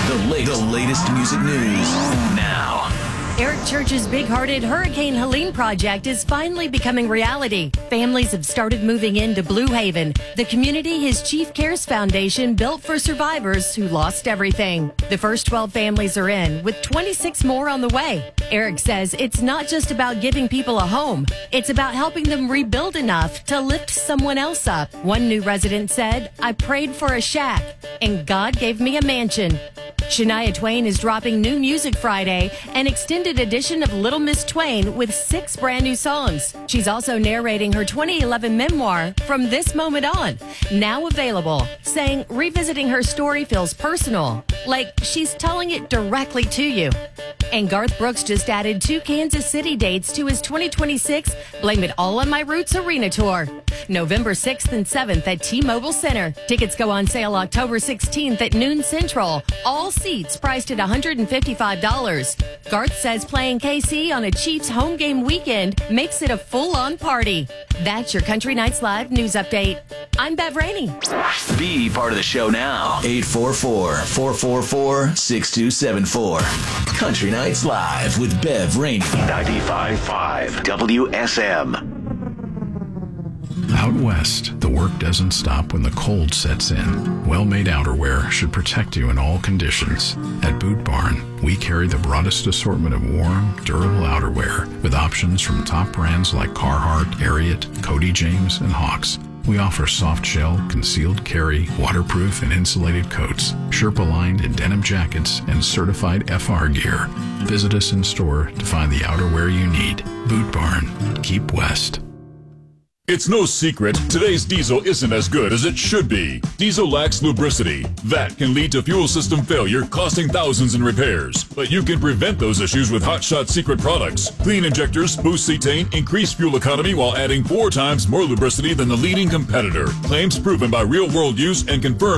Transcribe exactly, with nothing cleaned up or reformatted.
The latest, the latest music news now. Eric Church's big-hearted Hurricane Helene project is finally becoming reality. Families have started moving into Blue Haven, the community his Chief Cares Foundation built for survivors who lost everything. The first twelve families are in, with twenty-six more on the way. Eric says it's not just about giving people a home. It's about helping them rebuild enough to lift someone else up. One new resident said, "I prayed for a shack, and God gave me a mansion." Shania Twain is dropping new music Friday, an extended edition of Little Miss Twain with six brand new songs. She's also narrating her twenty eleven memoir, From This Moment On, now available, saying revisiting her story feels personal, like she's telling it directly to you. And Garth Brooks just added two Kansas City dates to his twenty twenty-six Blame It All on My Roots Arena Tour. November sixth and seventh at T-Mobile Center. Tickets go on sale October sixteenth at noon Central. All seats priced at one hundred fifty-five dollars. Garth says playing K C on a Chiefs home game weekend makes it a full-on party. That's your Country Nights Live news update. I'm Bev Rainey. Be part of the show now. eight four four, four four four, six two seven four. Country Nights Live with Bev Rainey. ninety-five point five W S M. Out west, the work doesn't stop when the cold sets in. Well-made outerwear should protect you in all conditions. At Boot Barn, we carry the broadest assortment of warm, durable outerwear with options from top brands like Carhartt, Ariat, Cody James, and Hawks. We offer soft shell, concealed carry, waterproof and insulated coats, Sherpa-lined and denim jackets, and certified F R gear. Visit us in store to find the outerwear you need. Boot Barn. Keep west. It's no secret, today's diesel isn't as good as it should be. Diesel lacks lubricity. That can lead to fuel system failure, costing thousands in repairs. But you can prevent those issues with Hot Shot Secret products. Clean injectors, boost cetane, increase fuel economy while adding four times more lubricity than the leading competitor. Claims proven by real-world use and confirmed